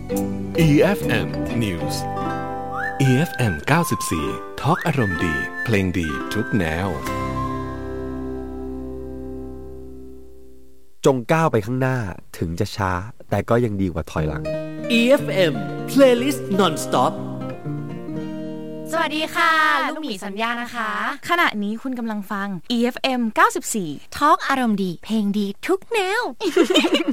EFM News EFM 94 ทอล์กอารมณ์ดีเพลงดีทุกแนวจงก้าวไปข้างหน้าถึงจะช้าแต่ก็ยังดีกว่าถอยหลัง EFM Playlist Non-Stop สวัสดีค่ะลูกหมีสัญญานะคะขณะนี้คุณกำลังฟัง EFM 94 ทอล์กอารมณ์ดีเพลงดีทุกแนว